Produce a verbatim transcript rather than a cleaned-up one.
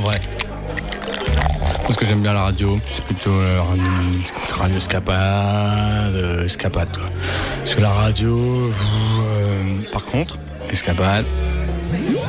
vrai. Parce que j'aime bien la radio, c'est plutôt euh, radio escapade, euh, escapade quoi. Parce que la radio, euh, par contre, escapade,